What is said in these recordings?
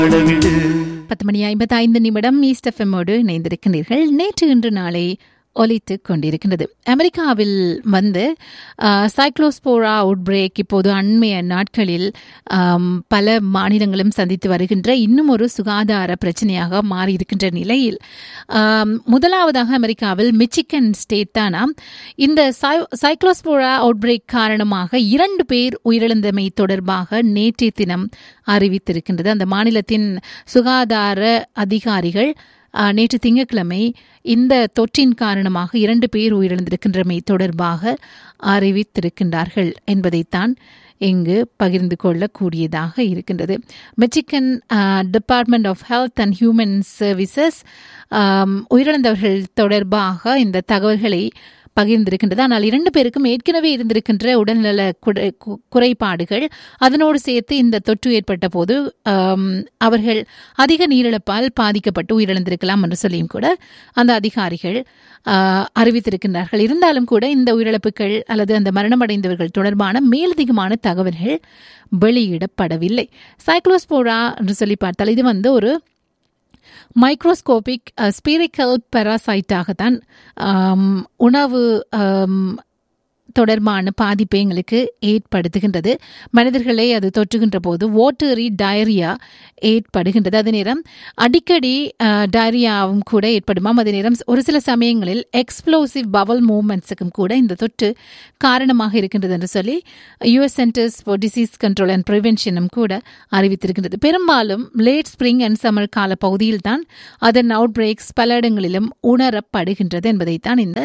10:55 east எஃப்எம்மோடு இணைந்திருக்கின்றீர்கள். நேற்று இன்று நாளை ஒலித்துக் கொண்டிருக்கின்றது. அமெரிக்காவில் சைக்ளோஸ்போரா அவுட்பிரேக் இப்போது அண்மைய நாட்களில் பல மாநிலங்களும் சந்தித்து வருகின்ற இன்னும் ஒரு சுகாதார பிரச்சனையாக மாறியிருக்கின்ற நிலையில் முதலாவதாக அமெரிக்காவில் மிச்சிகன் ஸ்டேட் தானாம் இந்த சைக்ளோஸ்போரா அவுட்பிரேக் காரணமாக 2 பேர் உயிரிழந்தமை தொடர்பாக நேற்றைய தினம் அறிவித்திருக்கின்றது. அந்த மாநிலத்தின் சுகாதார அதிகாரிகள் நேற்று திங்கட்கிழமை இந்த தொற்றின் காரணமாக 2 பேர் உயிரிழந்திருக்கின்றமை தொடர்பாக அறிவித்திருக்கின்றார்கள் என்பதைத்தான் இங்கு பகிர்ந்து கொள்ளக்கூடியதாக இருக்கின்றது. Michigan department of health and human services உயிரிழந்தவர்கள் தொடர்பாக இந்த தகவல்களை பகிர்ந்திருக்கின்றது. ஆனால் 2 பேருக்கும் ஏற்கனவே இருந்திருக்கின்ற உடல்நல குறைபாடுகள் அதனோடு சேர்த்து இந்த தொற்று ஏற்பட்ட போது அவர்கள் அதிக நீரிழப்பால் பாதிக்கப்பட்டு உயிரிழந்திருக்கலாம் என்று சொல்லியும் கூட அந்த அதிகாரிகள் அறிவித்திருக்கின்றார்கள். இருந்தாலும் கூட இந்த உயிரிழப்புகள் அல்லது அந்த மரணமடைந்தவர்கள் தொடர்பான மேலதிகமான தகவல்கள் வெளியிடப்படவில்லை. சைக்ளோஸ்போரா என்று சொல்லி பார்த்தால் இது ஒரு மைக்ரோஸ்கோபிக் ஸ்பீரிக்கல் பாராசைட்டாகத்தான் உணவு தொடர்பான பாதிப்பை எங்களுக்கு ஏற்படுத்துகின்றது. மனிதர்களை அது தொற்றுகின்ற போது வாட்டரி டயரியா ஏற்படுகின்றது. அதே நேரம் அடிக்கடி டயரியாவும் கூட ஏற்படுமாம். அதே நேரம் ஒரு சில சமயங்களில் எக்ஸ்ப்ளோசிவ் பவல் மூவ்மெண்ட்ஸுக்கும் கூட இந்த தொற்று காரணமாக இருக்கின்றது என்று சொல்லி US centres for disease control and ப்ரிவென்ஷனும் கூட அறிவித்திருக்கின்றது. பெரும்பாலும் லேட் ஸ்பிரிங் அண்ட் சம்மர் கால பகுதியில் தான் அதன் அவுட் பிரேக்ஸ் பல இடங்களிலும் உணரப்படுகின்றது என்பதைத்தான் இந்த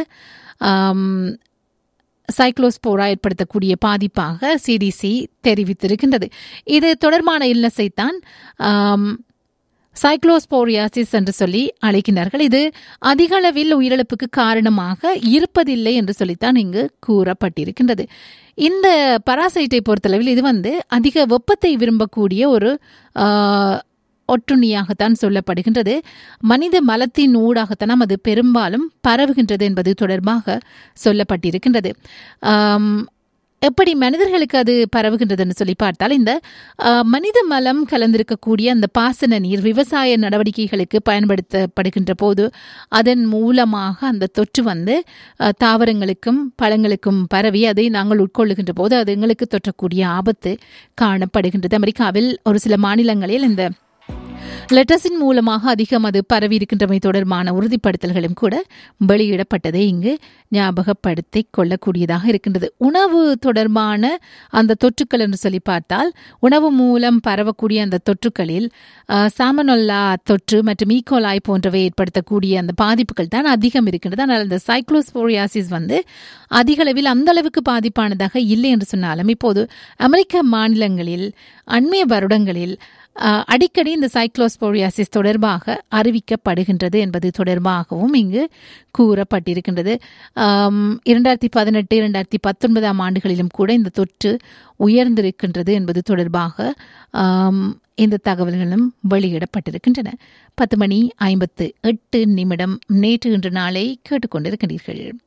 சைக்ளோஸ்போரா ஏற்படுத்தக்கூடிய பாதிப்பாக CDC தெரிவித்திருக்கின்றது. இது தொடர்பான இல்னஸை தான் சைக்ளோஸ்போரியாசிஸ் என்று சொல்லி அழைக்கின்றார்கள். இது அதிக அளவில் உயிரிழப்புக்கு காரணமாக இருப்பதில்லை என்று சொல்லித்தான் இங்கு கூறப்பட்டிருக்கின்றது. இந்த பராசைட்டை பொறுத்தளவில் இது அதிக வெப்பத்தை விரும்பக்கூடிய ஒரு ஒட்டுண்ணியாகத்தான் சொல்லப்படுகின்றது. மனித மலத்தின் ஊடாகத்தான் அது பெரும்பாலும் பரவுகின்றது என்பது தொடர்பாக சொல்லப்பட்டிருக்கின்றது. எப்படி மனிதர்களுக்கு அது பரவுகின்றதுன்னு சொல்லி பார்த்தால் இந்த மனித மலம் கலந்திருக்கக்கூடிய அந்த பாசன நீர் விவசாய நடவடிக்கைகளுக்கு பயன்படுத்தப்படுகின்ற போது அதன் மூலமாக அந்த தொற்று தாவரங்களுக்கும் பழங்களுக்கும் பரவி அதை நாங்கள் உட்கொள்ளுகின்ற போது அது எங்களுக்கு தொற்றக்கூடிய ஆபத்து காணப்படுகின்றது. அமெரிக்காவில் ஒரு சில மாநிலங்களில் இந்த லெட்டஸின் மூலமாக அதிகம் அது பரவி இருக்கின்றமை தொடர்பான உறுதிப்படுத்தல்களும் கூட வெளியிடப்பட்டதை இங்கு ஞாபகப்படுத்திக் கொள்ளக்கூடியதாக இருக்கின்றது. உணவு தொடர்பான அந்த தொற்றுக்கள் என்று சொல்லி பார்த்தால் உணவு மூலம் பரவக்கூடிய அந்த தொற்றுக்களில் சாமனோல்லா தொற்று மற்றும் ஈகோலாய் போன்றவை ஏற்படுத்தக்கூடிய அந்த பாதிப்புகள் தான் அதிகம் இருக்கின்றது. ஆனால் அந்த சைக்ளோஸ்போரியாசிஸ் அதிக அளவில் அந்த அளவுக்கு பாதிப்பானதாக இல்லை என்று சொன்னாலும் இப்போது அமெரிக்க மாநிலங்களில் அண்மைய வருடங்களில் அடிக்கடி இந்த சைக்ளோஸ்போரியாசிஸ் தொடர்பாக அறிவிக்கப்படுகின்றது என்பது தொடர்பாகவும் இங்கு கூறப்பட்டிருக்கின்றது. 2018, 2019 ஆண்டுகளிலும் கூட இந்த தொற்று உயர்ந்திருக்கின்றது என்பது தொடர்பாக இந்த தகவல்களும் வெளியிடப்பட்டிருக்கின்றன. 10:58 நேற்று இன்று நாளை கேட்டுக்கொண்டிருக்கின்றீர்கள்.